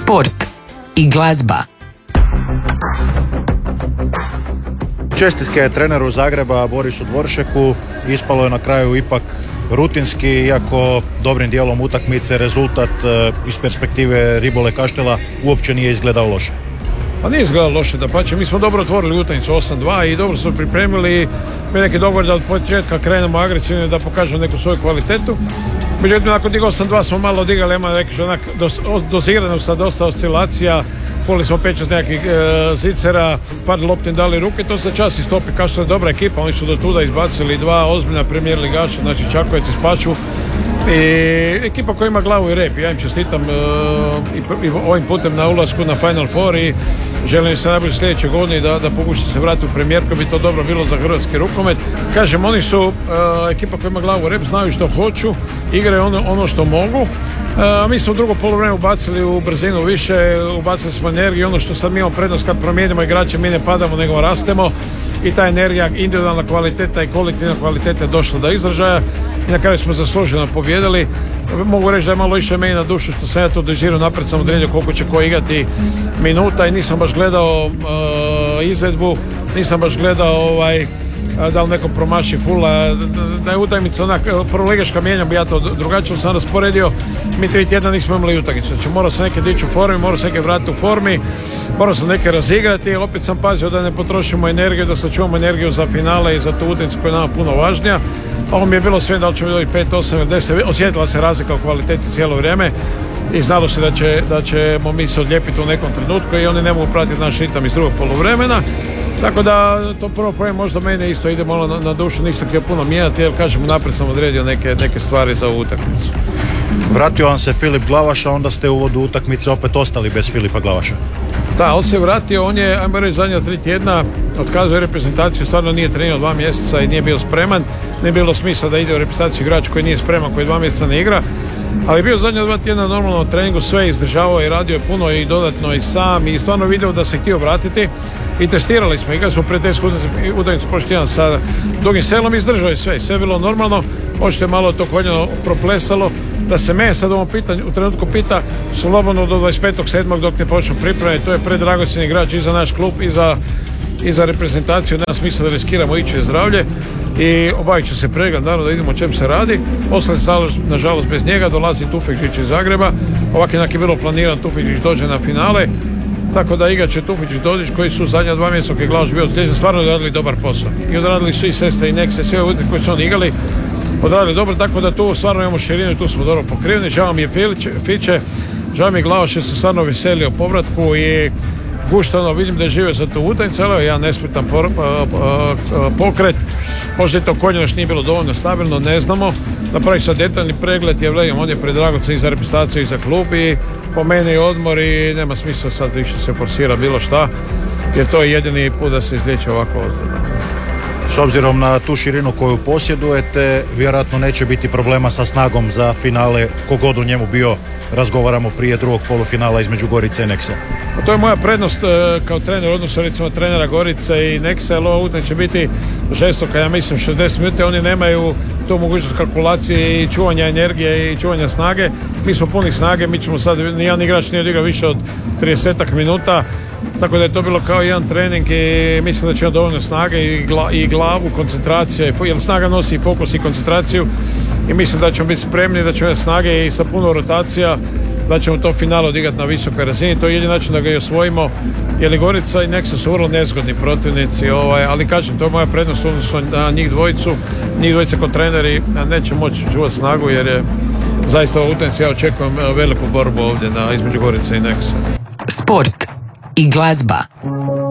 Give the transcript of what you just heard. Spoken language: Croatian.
Sport i glazba. Čestitke treneru Zagreba Borisu Dvoršeku. Ispalo je na kraju ipak rutinski, iako dobrim dijelom utakmice rezultat iz perspektive Ribole Kaštela uopće nije izgledao loše. Pa nije izgledalo loše, dapače, mi smo dobro otvorili utakmicu 8-2 i dobro smo pripremili neki dogovor da od početka krenemo agresivno da pokažemo neku svoju kvalitetu. Međutim, nakon tih 8-2 smo malo odigrali, ima rekao onak dozirano sa dosta oscilacija, poli smo 5-6 nekakvih zicera, par lopti dali ruke, to se čas istopi. Kaštela je dobra ekipa, oni su do tuda izbacili dva ozbiljna premijer ligača, znači Čakovec i Spačvu. I ekipa koja ima glavu i rep. Ja im čestitam i ovim putem na ulasku na Final Four i želim se najbolje sljedeće godine da pokuša se vratiti u premijerku, bi to dobro bilo za hrvatski rukomet. Kažem, oni su ekipa koja ima glavu i rep, znaju što hoću, igraju ono što mogu. Mi smo u drugo poluvreme ubacili u brzinu više, ubacili smo energiju, ono što sad mi imamo prednost kad promijenimo igrače, mi ne padamo nego rastemo i ta energija, individualna kvaliteta i kolektivna kvaliteta je došla do izražaja i na kraju smo zasluženo pobijedili. Mogu reći da je malo išlo meni na dušu što sam ja to dozirao, napred sam odredio koliko će ko igrati minuta i nisam baš gledao izvedbu, nisam baš gledao da li neko promaši fula, da je utakmica onak prvoligaška mijenja, bi ja to drugačije sam rasporedio. Mi 3 tjedna nismo imali utakmicu, znači morao sam neke dići u formi, morao sam neke vratiti u formi, morao sam neke razigrati, opet sam pazio da ne potrošimo energiju, da sačuvamo energiju za finale i za tu utakmicu koja je nama puno važnija. Ovo mi je bilo sve da li ćemo dobiti 5, 8 ili 10, osjetila se razlika u kvaliteti cijelo vrijeme i znalo se da ćemo mi se odlijepiti u nekom trenutku i oni ne mogu pratiti naš ritam iz drugog poluvremena. Tako da to prvo možda mene isto ide malo na dušu, nisam htio puno mijenjati jer kažem naprijed sam odredio neke stvari za ovu utakmicu. Vratio vam se Filip Glavaš, a onda ste u uvodu utakmice opet ostali bez Filipa Glavaša. Da, on se vratio, on je, ajmo reći, zadnja 3 tjedna otkazao reprezentaciju, stvarno nije trenirao 2 mjeseca i nije bio spreman. Nije bilo smisla da ide u reprezentaciju igrač koji nije spreman, koji 2 mjeseca ne igra. Ali je bio zadnja 2 tjedna normalno na treningu, sve izdržavao i radio je puno i dodatno i sam i stvarno vidio da se htio vratiti. I testirali smo, igrali smo prijateljsku utakmicu prošli tjedan sa Dugim Selom i izdržao je sve je bilo normalno. Očito je malo to koljeno proplesalo, da se mene sad u trenutku pita slobodno do 25.7. dok ne počnu pripreme, to je predragocjeni igrač i za naš klub i za reprezentaciju, nema smisla da riskiramo ići zdravlje i obavit će se pregled, naravno da vidimo o čem se radi. Ostali se nažalost bez njega, dolazi Tufekžić iz Zagreba, ovak je bilo planiran, Tufekžić dođe na finale, tako da igraće Tufekžić, Dodić koji su zadnja 2 mjeseca koji je Glavaš bio odslijeđen, stvarno odradili dobar posao i odradili su i Sestre i Nekse, sve ove koji su oni igrali odradili dobro, tako da tu stvarno imamo širinu i tu smo dobro pokriveni. Žao mi je Fiće, žao mi je Glavaš jer se stvarno veselio povratku i guštano vidim da je živio za tu utakmicu, ali ja nespretan pokret, možda je to koljeno još nije bilo dovoljno stabilno, ne znamo. Napravi sad detaljni pregled jer gledam, on je predragocen i za reprezentaciju i za klub i po meni odmor i nema smisla sad više se forsira bilo šta jer to je jedini put da se izliječe ovako ozbiljno. S obzirom na tu širinu koju posjedujete, vjerojatno neće biti problema sa snagom za finale, kogod u njemu bio, razgovaramo prije drugog polufinala između Gorice i Nekse. To je moja prednost kao trener, odnosno recimo trenera Gorice i Nekse, ali ova utakmica će biti žestoka, ja mislim 60 minuta, oni nemaju tu mogućnost kalkulacije i čuvanja energije i čuvanja snage. Mi smo puni snage, mi ćemo sad, nijedan igrač nije odigrao više od 30 minuta, tako da je to bilo kao jedan trening i mislim da će imati dovoljno snage i glavu, koncentracija, jer snaga nosi i fokus i koncentraciju i mislim da ćemo biti spremni, da ćemo imati snage i sa puno rotacija, da ćemo to finale odigrati na visokoj razini, to je jedini način da ga i osvojimo, jer i Gorica i Neksa su vrlo nezgodni protivnici, ali kažem, to je moja prednost odnosno na njih dvojica kao treneri neće moći čuvati snagu jer je zaista ovo utakmica, ja očekujem veliku borbu ovdje između Gorice i Neksa. Sport i glazba.